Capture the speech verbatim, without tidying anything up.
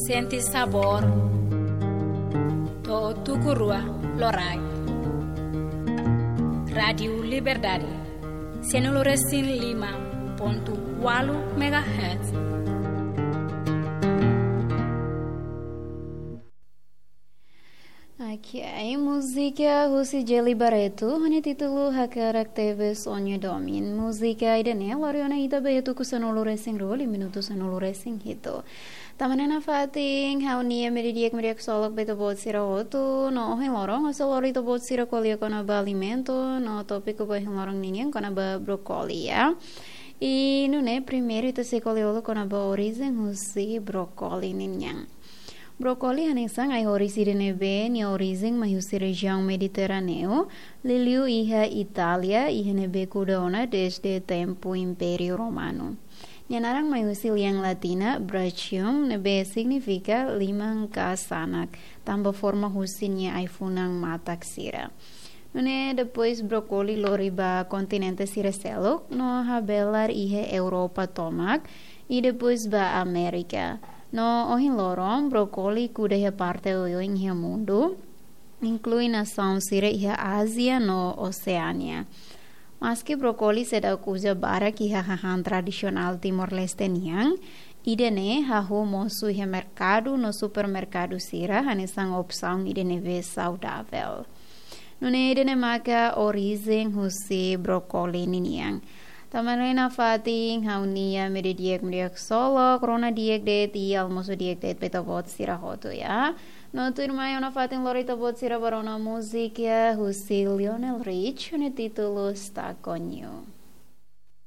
Senti sabor to tukurua lorai. Radio Liberdade cento lima ponto quatro megahertz. Aqui é música Husi Jeli Barreto, hanya título hakarak T V Sonho Domin. Música idane loriona ida betu kusanolo racing roli minuto sanolo racing hito. Tamanana fating haunia meridiak meriak solok beto bot sira otu no hin lorong asal lori to bot sira kolia kona ba alimento no topiko ba hin lorong ninyan kona ba brokoli ya. E no ne primeiro ito se koliolo kona ba origem Husi brokoli ninyan. Brokoli hanesang ai origem be ni origem mahusi região mediterrâneo, liliu iha Italia iha nebe kudona desde tempo Império Romano. Nyanarang mahusi liang latina brachium nebe significa limang kasanak, tambah forma husinya ai funang matak sira. Nune depois brokoli loriba continente sira selok no habelar iha Europa tomak e depois ba América. No ohin lorom brokoli kuda parte oing hia mundo, inclui nação sira iha Ásia no Oceania. Mas que brokoli seda kuja barak iha hahan tradisional Timor-Leste niang, idene hahu mosu iha mercado no supermercado sira hanesang opção idene ve saudável. Nune idene maka origem husi brokoli niniang. Tamanrena fating haunia meridiak meriak solo corona diek det i almoso diek det beta bot sira hoto ya. No turma ona fating lorita bot sira barona musik ya Husi Lionel Rich ne titulo Sta con you.